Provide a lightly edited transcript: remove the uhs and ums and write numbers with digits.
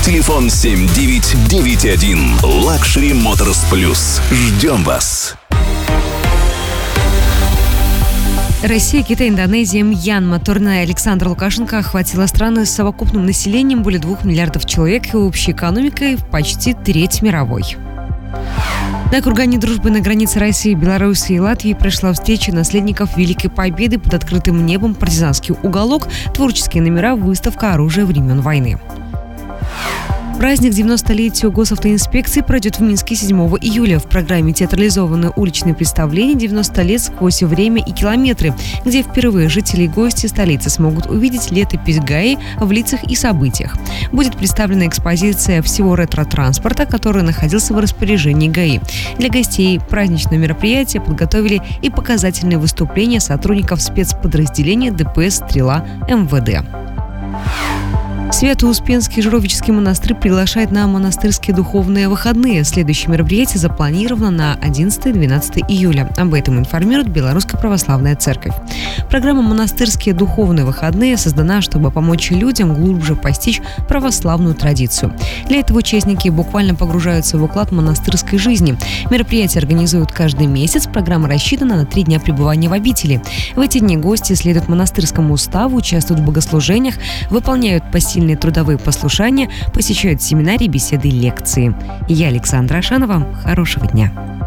Телефон 7991. Luxury Motors Plus. Ждем вас. Россия, Китай, Индонезия, Мьянма. Турне Александра Лукашенко охватила страны с совокупным населением более 2 миллиардов человек и общей экономикой в почти треть мировой. На кургане дружбы на границе России, Беларуси и Латвии прошла встреча наследников Великой Победы под открытым небом, партизанский уголок, творческие номера, выставка оружия времен войны. Праздник 90-летию госавтоинспекции пройдет в Минске 7 июля. В программе театрализованные уличные представления «90 лет сквозь время и километры», где впервые жители и гости столицы смогут увидеть летопись ГАИ в лицах и событиях. Будет представлена экспозиция всего ретро-транспорта, который находился в распоряжении ГАИ. Для гостей праздничного мероприятия подготовили и показательные выступления сотрудников спецподразделения ДПС «Стрела» МВД. Свято-Успенский Жировический монастырь приглашает на монастырские духовные выходные. Следующее мероприятие запланировано на 11-12 июля. Об этом информирует Белорусская православная церковь. Программа «Монастырские духовные выходные» создана, чтобы помочь людям глубже постичь православную традицию. Для этого участники буквально погружаются в уклад монастырской жизни. Мероприятие организуют каждый месяц. Программа рассчитана на 3 дня пребывания в обители. В эти дни гости следуют монастырскому уставу, участвуют в богослужениях, выполняют посильные трудовые послушания, посещают семинарии, беседы и лекции. Я Александра Ашанова. Хорошего дня.